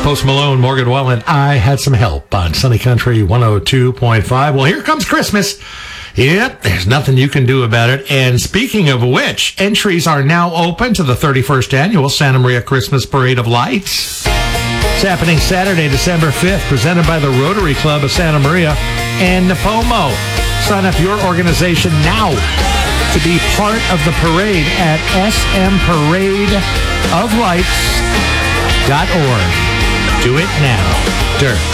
Post Malone, Morgan Wallen, I Had Some Help on Sunny Country 102.5. Well, here comes Christmas. Yep, there's nothing you can do about it. And speaking of which, entries are now open to the 31st Annual Santa Maria Christmas Parade of Lights. It's happening Saturday, December 5th, presented by the Rotary Club of Santa Maria and Napomo. Sign up your organization now to be part of the parade at smparadeoflights.org. Do it now. Dirt.